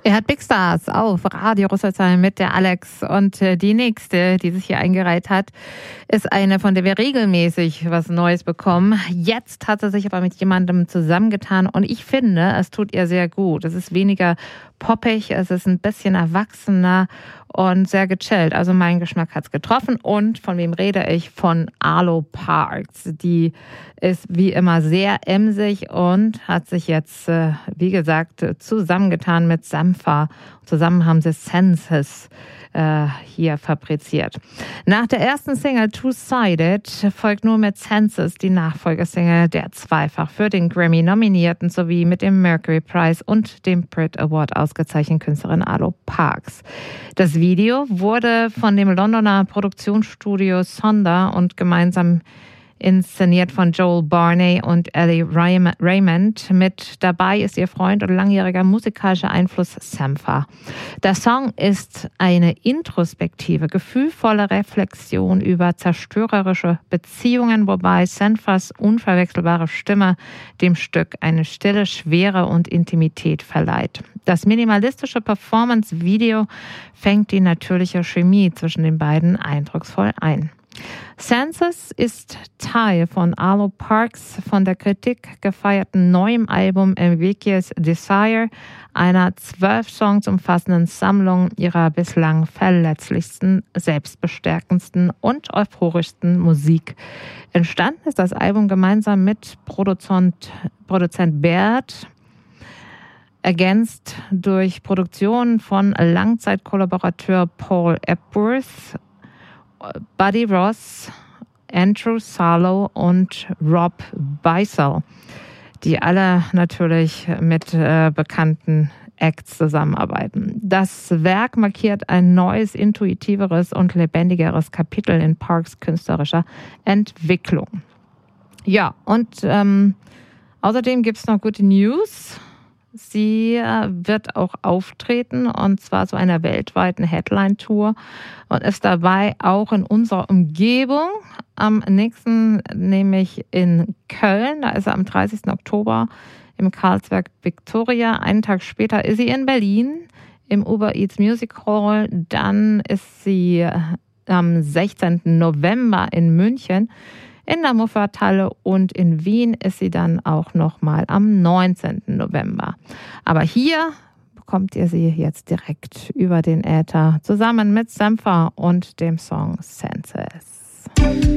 Er hat Big Stars auf Radio Rüsselsheim mit der Alex. Und die nächste, die sich hier eingereiht hat, ist eine, von der wir regelmäßig was Neues bekommen. Jetzt hat sie sich aber mit jemandem zusammengetan und ich finde, es tut ihr sehr gut. Es ist weniger poppig, es ist ein bisschen erwachsener und sehr gechillt. Also mein Geschmack hat's getroffen. Und von wem rede ich? Von Arlo Parks. Die ist wie immer sehr emsig und hat sich jetzt, wie gesagt, zusammengetan mit Sampha. Zusammen haben sie Senses hier fabriziert. Nach der ersten Single Two-Sided folgt nur mit Senses die Nachfolgesingle, der zweifach für den Grammy nominierten sowie mit dem Mercury Prize und dem Brit Award ausgezeichneten Künstlerin Arlo Parks. Das Video wurde von dem Londoner Produktionsstudio Sonder und gemeinsam inszeniert von Joel Barney und Ellie Raymond. Mit dabei ist ihr Freund und langjähriger musikalischer Einfluss Sampha. Der Song ist eine introspektive, gefühlvolle Reflexion über zerstörerische Beziehungen, wobei Samphas unverwechselbare Stimme dem Stück eine stille Schwere und Intimität verleiht. Das minimalistische Performance-Video fängt die natürliche Chemie zwischen den beiden eindrucksvoll ein. Senses ist Teil von Arlo Parks von der Kritik gefeierten neuen Album Envious Desire, einer 12 Songs umfassenden Sammlung ihrer bislang verletzlichsten, selbstbestärkendsten und euphorischsten Musik. Entstanden ist das Album gemeinsam mit Produzent Bert, ergänzt durch Produktionen von Langzeitkollaborateur Paul Epworth, Buddy Ross, Andrew Sarlo und Rob Beisel, die alle natürlich mit bekannten Acts zusammenarbeiten. Das Werk markiert ein neues, intuitiveres und lebendigeres Kapitel in Parks künstlerischer Entwicklung. Ja, und außerdem gibt es noch gute News. Sie wird auch auftreten, und zwar zu einer weltweiten Headline-Tour und ist dabei auch in unserer Umgebung. Am nächsten nämlich in Köln, da ist er am 30. Oktober im Karlsberg Victoria. Einen Tag später ist sie in Berlin im Uber Eats Music Hall. Dann ist sie am 16. November in München in der Muffathalle und in Wien ist sie dann auch nochmal am 19. November. Aber hier bekommt ihr sie jetzt direkt über den Äther zusammen mit Sampha und dem Song Senses.